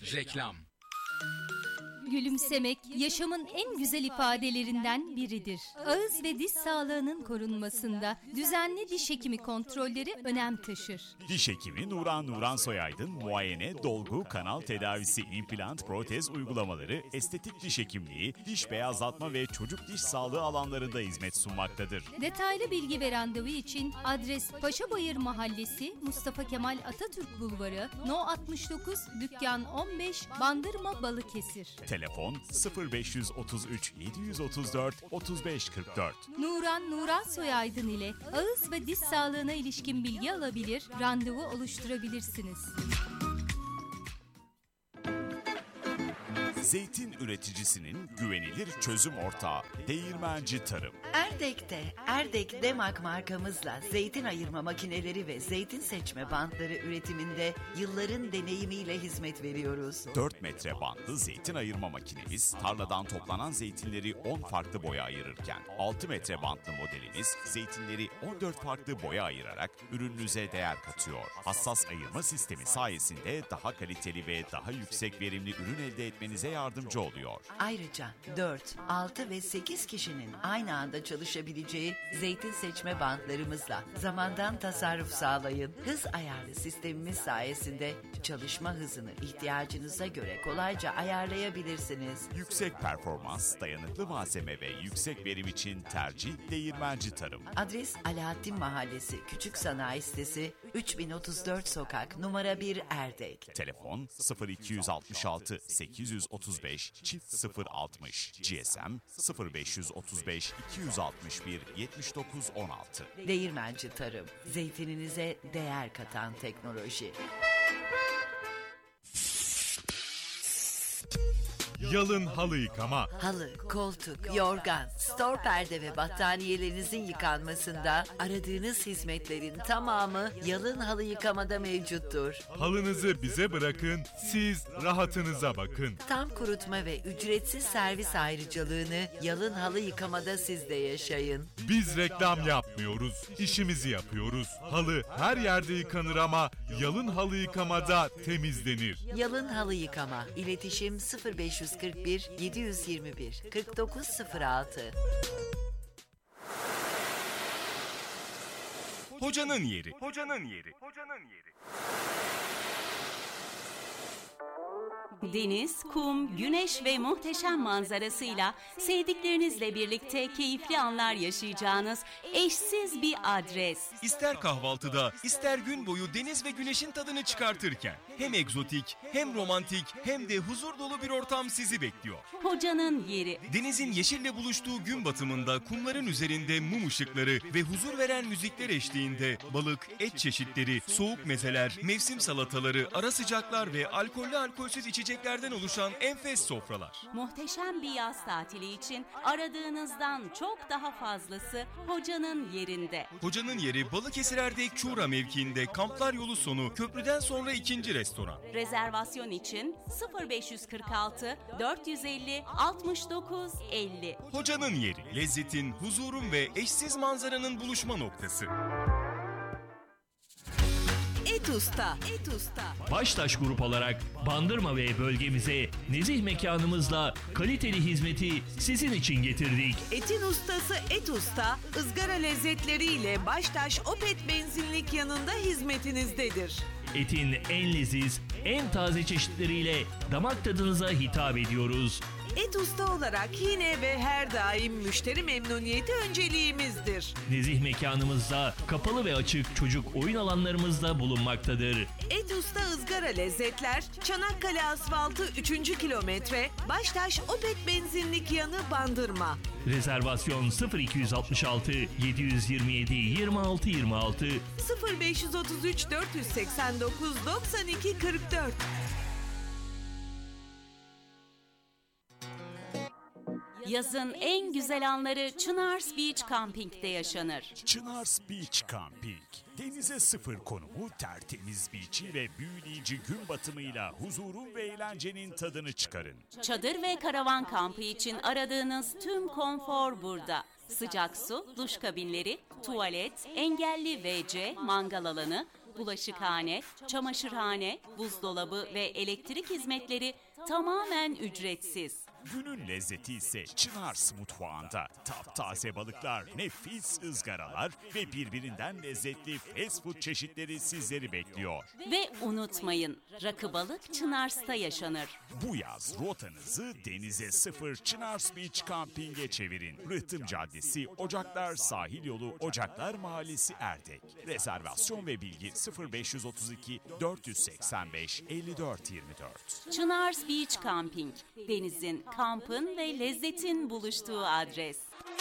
Reklam. Gülümsemek, yaşamın en güzel ifadelerinden biridir. Ağız ve diş sağlığının korunmasında düzenli diş hekimi kontrolleri önem taşır. Diş hekimi Nuran Soyaydın, muayene, dolgu, kanal tedavisi, implant, protez uygulamaları, estetik diş hekimliği, diş beyazlatma ve çocuk diş sağlığı alanlarında hizmet sunmaktadır. Detaylı bilgi ve randevu için adres Paşabayır Mahallesi, Mustafa Kemal Atatürk Bulvarı, No 69, Dükkan 15, Bandırma, Balıkesir. Telefon 0533 734 3544. Nuran Soyaydın ile ağız ve diş sağlığına ilişkin bilgi alabilir, randevu oluşturabilirsiniz. Zeytin üreticisinin güvenilir çözüm ortağı Değirmenci Tarım. Erdek'te Erdek Demak markamızla zeytin ayırma makineleri ve zeytin seçme bantları üretiminde yılların deneyimiyle hizmet veriyoruz. 4 metre bantlı zeytin ayırma makinemiz tarladan toplanan zeytinleri 10 farklı boya ayırırken 6 metre bantlı modelimiz zeytinleri 14 farklı boya ayırarak ürününüze değer katıyor. Hassas ayırma sistemi sayesinde daha kaliteli ve daha yüksek verimli ürün elde etmenize yardımcı oluyor. Ayrıca 4, 6 ve 8 kişinin aynı anda çalışabileceği zeytin seçme bantlarımızla zamandan tasarruf sağlayın. Hız ayarlı sistemimiz sayesinde çalışma hızını ihtiyacınıza göre kolayca ayarlayabilirsiniz. Yüksek performans, dayanıklı malzeme ve yüksek verim için tercih Değirmenci Tarım. Adres Alaaddin Mahallesi Küçük Sanayi Sitesi 3034 Sokak numara 1 Erdek. Telefon 0266 835 060. GSM 0535 261 7916. Değirmenci Tarım, zeytininize değer katan teknoloji. Yalın halı yıkama. Halı, koltuk, yorgan, stor perde ve battaniyelerinizin yıkanmasında aradığınız hizmetlerin tamamı Yalın Halı Yıkamada mevcuttur. Halınızı bize bırakın, siz rahatınıza bakın. Tam kurutma ve ücretsiz servis ayrıcalığını Yalın Halı Yıkamada siz de yaşayın. Biz reklam yapmıyoruz, işimizi yapıyoruz. Halı her yerde yıkanır ama Yalın Halı Yıkamada temizlenir. Yalın Halı Yıkama, İletişim 0541 721 4906. Hocanın yeri. Deniz, kum, güneş ve muhteşem manzarasıyla sevdiklerinizle birlikte keyifli anlar yaşayacağınız eşsiz bir adres. İster kahvaltıda, ister gün boyu deniz ve güneşin tadını çıkartırken hem egzotik, hem romantik, hem de huzur dolu bir ortam sizi bekliyor. Hocanın yeri. Denizin yeşille buluştuğu gün batımında kumların üzerinde mum ışıkları ve huzur veren müzikler eşliğinde balık, et çeşitleri, soğuk mezeler, mevsim salataları, ara sıcaklar ve alkollü alkolsüz içeceklerden oluşan enfes sofralar. Muhteşem bir yaz tatili için aradığınızdan çok daha fazlası Hocanın yerinde. Hocanın yeri Balıkesir Erdek Çuğra mevkiinde Kamplar Yolu sonu köprüden sonra ikinci restoran. Rezervasyon için 0546 450 69 50. Hocanın yeri, lezzetin, huzurun ve eşsiz manzaranın buluşma noktası. Et Usta. Baştaş Grup olarak Bandırma ve bölgemize nezih mekanımızla kaliteli hizmeti sizin için getirdik. Etin ustası Et Usta, ızgara lezzetleriyle Baştaş Opet benzinlik yanında hizmetinizdedir. Etin en leziz, en taze çeşitleriyle damak tadınıza hitap ediyoruz. Et Usta olarak yine ve her daim müşteri memnuniyeti önceliğimizdir. Nezih mekanımızda kapalı ve açık çocuk oyun alanlarımızda bulunmaktadır. Et Usta ızgara lezzetler, Çanakkale Asfaltı 3. kilometre, Baştaş Opet benzinlik yanı Bandırma. Rezervasyon 0266 727 26 26 0533 489 92 44. Yazın en güzel anları Çınars Beach Camping'de yaşanır. Çınars Beach Camping. Denize sıfır konumu, tertemiz beach'i ve büyüleyici gün batımıyla huzurun ve eğlencenin tadını çıkarın. Çadır ve karavan kampı için aradığınız tüm konfor burada. Sıcak su, duş kabinleri, tuvalet, engelli WC, mangal alanı, Bulaşıkhane, çamaşırhane, buzdolabı ve elektrik hizmetleri tamamen ücretsiz. Günün lezzeti ise Çınars mutfağında. Taptaze balıklar, nefis ızgaralar ve birbirinden lezzetli fast food çeşitleri sizleri bekliyor. Ve unutmayın, rakı balık Çınars'ta yaşanır. Bu yaz rotanızı denize sıfır Çınars Beach Camping'e çevirin. Rıhtım Caddesi, Ocaklar Sahil Yolu, Ocaklar Mahallesi Erdek. Rezervasyon ve bilgi 0532 485 54 24. Çınars Beach Camping, denizin, kampın ve lezzetin buluştuğu adres.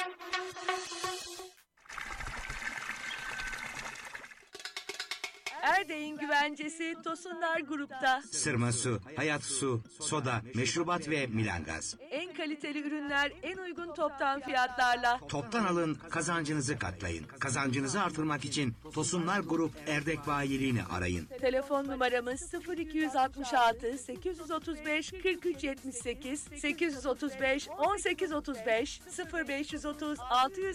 Erdek'in güvencesi Tosunlar Grup'ta. Sırma su, hayat su, soda, meşrubat ve milangaz. En kaliteli ürünler en uygun toptan fiyatlarla. Toptan alın, kazancınızı katlayın. Kazancınızı artırmak için Tosunlar Grup Erdek Bayiliğini arayın. Telefon numaramız 0266 835 43 78 835 18 35 0530 600